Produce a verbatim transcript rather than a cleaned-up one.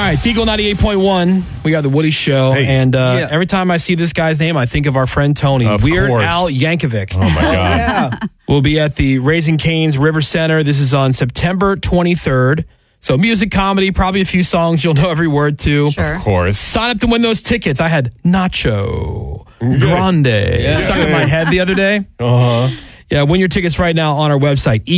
right, it's Eagle ninety-eight point one. We got the Woody Show. Hey. And uh, Yeah. every time I see this guy's name, I think of our friend Tony. Of Weird course. Al Yankovic. Oh, my God. Yeah. We'll be at the Raising Cane's River Center. This is on September twenty-third. So music, comedy, probably a few songs you'll know every word to. Sure. Of course. Sign up to win those tickets. I had Nacho Grande stuck in my head the other day. Uh-huh. Yeah, win your tickets right now on our website.